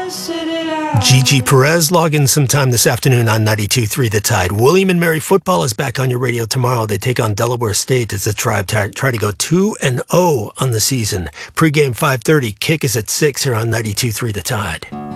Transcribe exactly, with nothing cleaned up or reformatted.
Gigi Perez logging sometime this afternoon on ninety-two point three The Tide. William and Mary football is back on your radio tomorrow. They take on Delaware State as the Tribe try, try to go two and oh on the season. Pre-game five thirty. Kick is at six here on ninety-two point three The Tide.